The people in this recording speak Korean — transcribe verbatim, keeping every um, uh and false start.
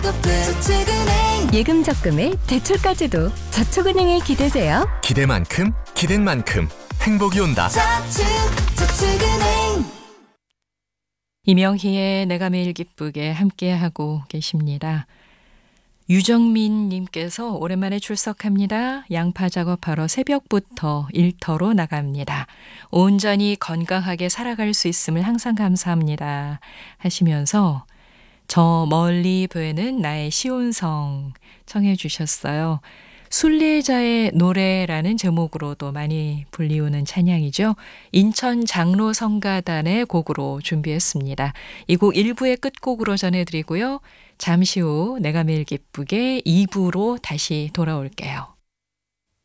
저축은행. 예금 적금에 대출까지도 저축은행에 기대세요. 기대만큼 기댄 만큼 행복이 온다. 저축, 저축은행. 이명희의 내가 매일 기쁘게 함께하고 계십니다. 유정민 님께서 오랜만에 출석합니다. 양파 작업하러 새벽부터 일터로 나갑니다. 온전히 건강하게 살아갈 수 있음을 항상 감사합니다. 하시면서 저 멀리 보이는 나의 시온성 청해 주셨어요. 순례자의 노래라는 제목으로도 많이 불리우는 찬양이죠. 인천 장로성가단의 곡으로 준비했습니다. 이 곡 일 부의 끝곡으로 전해드리고요. 잠시 후 내가 매일 기쁘게 이 부로 다시 돌아올게요.